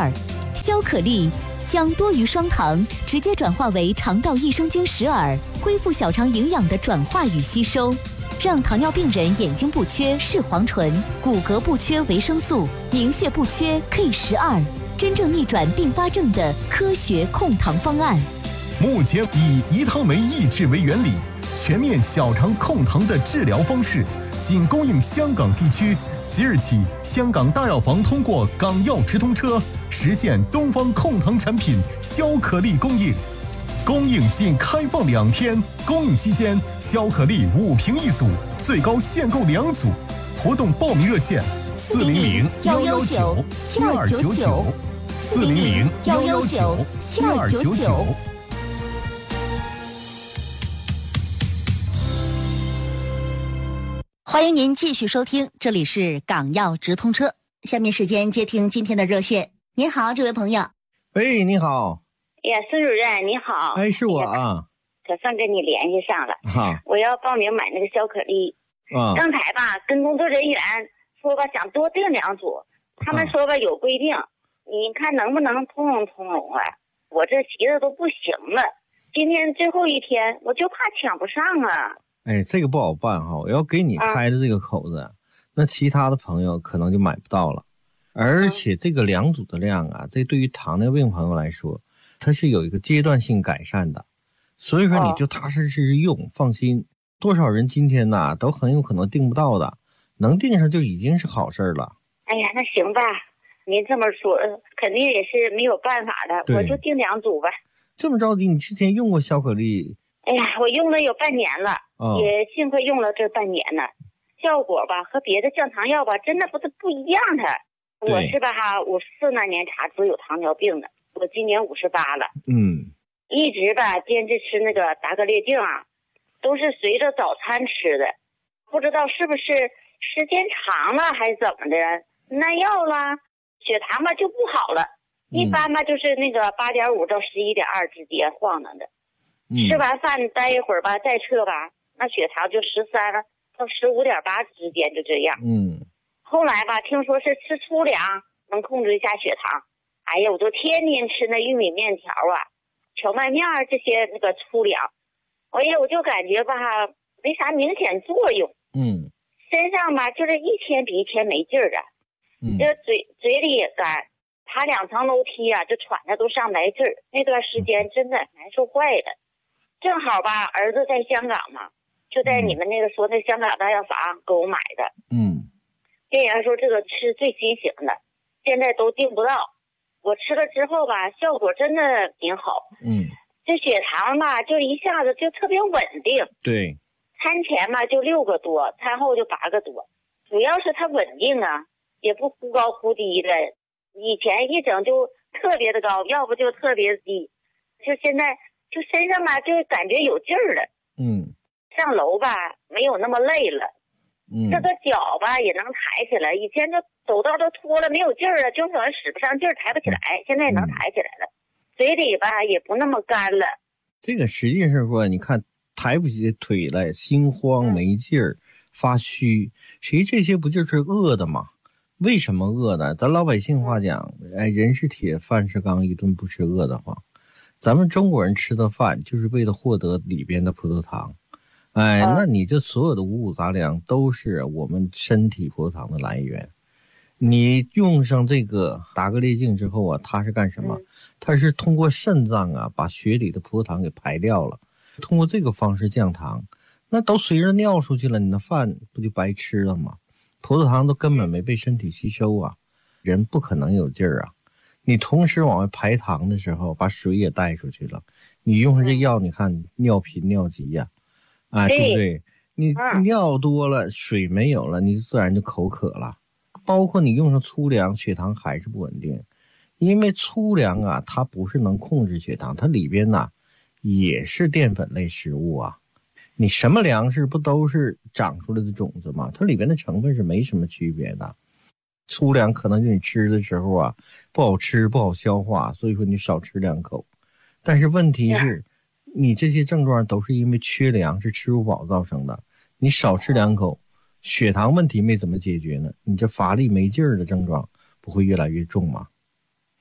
12。消可力将多余双糖直接转化为肠道益生菌12，恢复小肠营养的转化与吸收，让糖尿病人眼睛不缺视黄醇，骨骼不缺维生素，凝血不缺 K12，真正逆转并发症的科学控糖方案。 目前以胰糖酶抑制为原理，全面小肠控糖的治疗方式，仅供应香港地区。即日起，香港大药房通过港药直通车实现东方控糖产品消可力供应，供应仅开放2天，供应期间消可力5瓶1组，最高限购2组。活动报名热线：400-119-7299，400-119-7299。 欢迎您继续收听，这里是港药直通车。下面时间接听今天的热线。您好，这位朋友。 喂，你好。 哎呀，孙主任你好。 哎，是我啊。 可算跟你联系上了。 哈。 我要报名买那个消可力。 啊。 刚才吧，跟工作人员说吧，想多订2组，他们说吧有规定，你看能不能通融通融啊？我这急的都不行了，今天最后一天，我就怕抢不上啊。 哎，这个不好办哈！我要给你开的这个口子，那其他的朋友可能就买不到了。而且这个2组的量啊，这对于糖尿病朋友来说，它是有一个阶段性改善的，所以说你就踏踏实实用，放心。多少人今天呐都很有可能订不到的，能订上就已经是好事了。 哎呀，那行吧，您这么说，肯定也是没有办法的，我就订2组吧。 这么着急，你之前用过消可力？ 哎呀，我用了有半年了，也幸亏用了这半年呢，效果吧和别的降糖药吧真的不一样它。我是吧哈，54那年查出有糖尿病的，我今年58了，一直吧坚持吃那个达格列净啊，都是随着早餐吃的，不知道是不是时间长了还是怎么的，耐药了，血糖吧就不好了，一般吧就是那个8.5到11.2之间晃荡的。吃完饭待一会儿吧，再测吧，那血糖就13到15.8之间，就这样。后来吧，听说是吃粗粮能控制一下血糖。哎呀，我就天天吃那玉米面条啊、荞麦面这些那个粗粮。哎呀，我就感觉吧，没啥明显作用。身上吧，就是一天比一天没劲儿啊。这嘴里也干，爬2层楼梯啊，就喘的都上不来劲儿。那段时间真的难受坏了。正好吧，儿子在香港嘛，就在你们那个说那香港大药房给我买的。店员说这个吃最新型的，现在都订不到。我吃了之后吧，效果真的挺好。这血糖吧，就一下子就特别稳定。 对。 餐前吧就6个多，餐后就8个多，主要是它稳定啊，也不忽高忽低的。以前一整就特别的高，要不就特别低，就现在。就身上吧，就感觉有劲儿了。上楼吧，没有那么累了。这个脚吧也能抬起来，以前就走道都脱了，没有劲儿了，就可能使不上劲儿，抬不起来。现在也能抬起来了，嘴里吧也不那么干了。 这个实际上说，你看抬不起腿来，心慌没劲儿，发虚，实际这些不就是饿的吗？为什么饿呢？咱老百姓话讲，哎，人是铁，饭是钢，一顿不吃饿得慌。咱们中国人吃的饭就是为了获得里边的葡萄糖，哎，那你这所有的五谷杂粮都是我们身体葡萄糖的来源。你用上这个达格列净之后啊，它是干什么？它是通过肾脏啊把血里的葡萄糖给排掉了，通过这个方式降糖，那都随着尿出去了，你的饭不就白吃了吗？葡萄糖都根本没被身体吸收啊，人不可能有劲儿啊。你同时往外排糖的时候，把水也带出去了。你用上这药，你看尿频尿急呀，对不对？你尿多了，水没有了，你自然就口渴了。包括你用上粗粮，血糖还是不稳定，因为粗粮啊，它不是能控制血糖，它里边呢也是淀粉类食物啊。你什么粮食不都是长出来的种子吗？它里边的成分是没什么区别的。粗粮可能就你吃的时候啊不好吃不好消化，所以说你少吃2口。但是问题是你这些症状都是因为缺粮，是吃不饱造成的。你少吃2口，血糖问题没怎么解决呢，你这乏力没劲儿的症状不会越来越重吗？